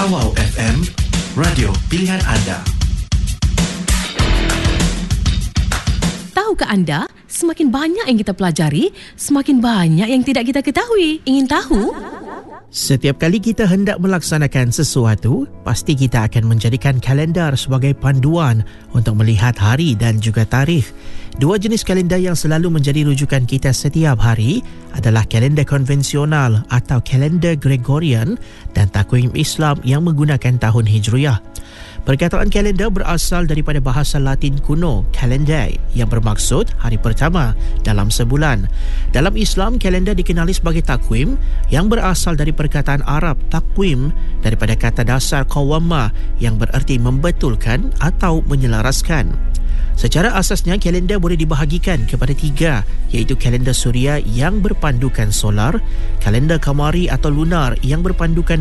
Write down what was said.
Awau FM, radio pilihan anda. Tahukah anda, semakin banyak yang kita pelajari, semakin banyak yang tidak kita ketahui. Ingin tahu? Setiap kali kita hendak melaksanakan sesuatu, pasti kita akan menjadikan kalendar sebagai panduan untuk melihat hari dan juga tarikh. Dua jenis kalendar yang selalu menjadi rujukan kita setiap hari adalah kalendar konvensional atau kalendar Gregorian dan takwim Islam yang menggunakan tahun Hijriah. Perkataan kalendar berasal daripada bahasa Latin kuno, kalendae, yang bermaksud hari pertama dalam sebulan. Dalam Islam, kalendar dikenali sebagai takwim yang berasal dari perkataan Arab takwim daripada kata dasar qawama yang bererti membetulkan atau menyelaraskan. Secara asasnya, kalendar boleh dibahagikan kepada tiga, iaitu kalendar suria yang berpandukan solar, kalendar kamari atau lunar yang berpandukan